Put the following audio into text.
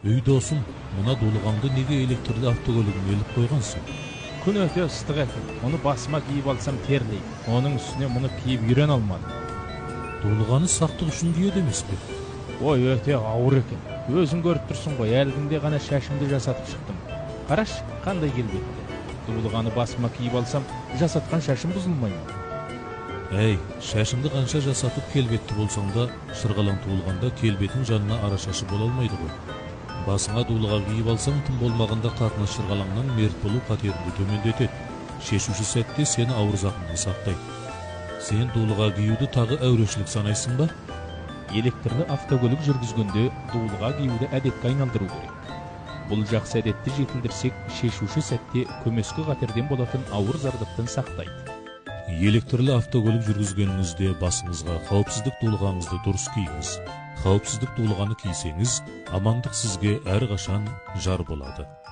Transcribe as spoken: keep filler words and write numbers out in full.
Үй досым, мына дулығаңды неге электрлі автокөлігіңе іліп қойғансың? Күн өте ыстық екен. Оны басыма киіп алсам терлейді. Оның үстіне мұны киіп үйрен алмадым. Дулығаны сақтық үшін киеді емес пе? Ой, өте ауыр екен. Өзің көріп тұрсың ғой, әлгінде ғана шашымды жасатып шықтым. Қараш, қандай келбетті. Дулығаны басыма киіп алсам, жасатқан шашым бұзылмай ма? Әй, шашымды қанша жасатып келбетті болсаң да, шырғалаң туылғанда келбетің жанына арашашы бола алмайды ғой. Басыңа дулыға киіп алсаң, тым болмағанда қатынас шырғалаңнан мерт болу қатеріңді төмендетеді. Шешуші сәтте сені ауыр зақымнан сақтайды. Сен дулыға киюді тағы әурешілік санайсың ба? Электрлі автокөлік жүргізгенде дулыға киюді әдетке айналдыру керек. Бұл жақсы әдетті жетілдірсек, шешуші сәтте көмескі қатерден болатын ауыр зардаптан сақтайды. Электрлі автокөлік жүргізгеніңізде басыңызға қауіпсіздік дулығаңызды дұрыс киіңіз. Қауіпсіздік дулығаны кисеңіз, амандық сізге әрқашан жар болады.